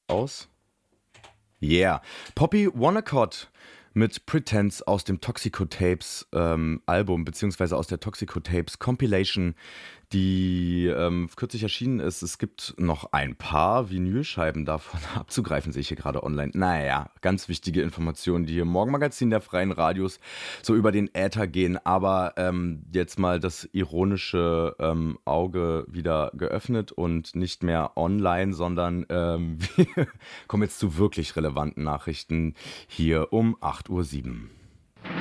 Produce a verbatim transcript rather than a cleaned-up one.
aus? Yeah. Poppy Wannacott mit Pretense aus dem Toxico Tapes ähm, Album, beziehungsweise aus der Toxico Tapes Compilation, die ähm, kürzlich erschienen ist. Es gibt noch ein paar Vinylscheiben davon abzugreifen, sehe ich hier gerade online. Naja, ganz wichtige Informationen, die hier im Morgenmagazin der Freien Radios so über den Äther gehen. Aber ähm, jetzt mal das ironische ähm, Auge wieder geöffnet und nicht mehr online, sondern ähm, wir kommen jetzt zu wirklich relevanten Nachrichten hier um acht Uhr sieben.